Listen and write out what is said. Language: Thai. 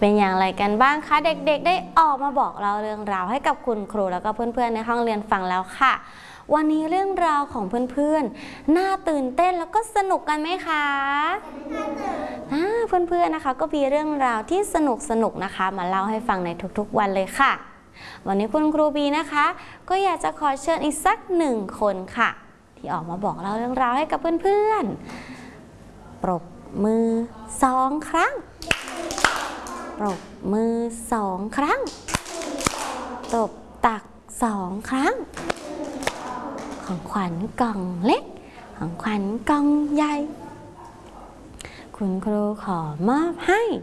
เป็นอย่างไรกันบ้างคะเด็กๆได้ออกมาบอกเล่าเรื่องราวให้กับคุณครูแล้วก็เพื่อนๆในห้องเรียนฟังแล้วค่ะวันนี้เรื่องราวของเพื่อนๆน่าตื่นเต้นแล้วก็สนุกกันไหมคะเพื่อนๆนะคะก็มีเรื่องราวที่สนุกนะคะมาเล่าให้ฟังในทุกๆวันเลยค่ะวันนี้คุณครูบีนะคะก็อยากจะขอเชิญอีกสัก1 คนค่ะที่ออกมาบอกเล่าเรื่องราวให้กับเพื่อนๆปรบมือ2 ครั้งปรบมือ2 ครั้งตบตัก2 ครั้งของขวัญกล่องเล็กของขวัญกล่องใหญ่คุณครูขอมอบให้